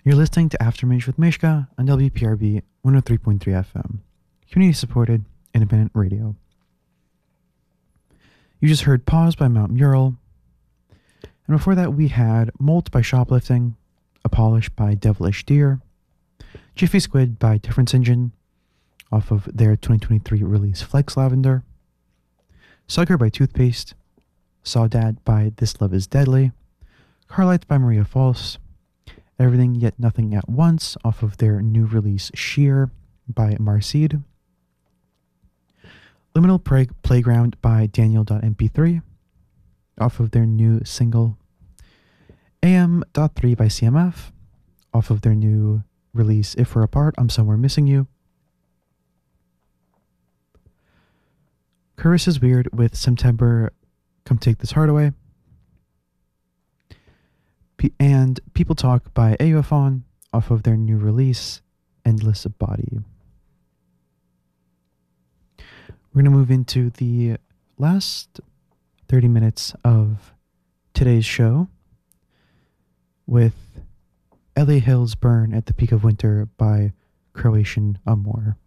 You're listening to Aftermath with Mishka on WPRB 103.3 FM, community supported independent radio. You just heard Pause by Mount Mural, and before that we had Molt by Shoplifting, A Polish by Devilish Deer, Jiffy Squid by Difference Engine off of their 2023 release Flex Lavender, Sucker by Toothpaste, Sawdad by This Love Is Deadly, Carlights by Maria False, Everything Yet Nothing at Once off of their new release Sheer by Marcid, Liminal Playground by Daniel.mp3 off of their new single, AM.3 by CMF off of their new release If We're Apart, I'm Somewhere Missing You, Curse is Weird with September, Come Take This Heart Away, and People Talk by Aophon off of their new release Endless Body. We're going to move into the last 30 minutes of today's show with L.A. Hills Burn at the Peak of Winter by Croatian Amor.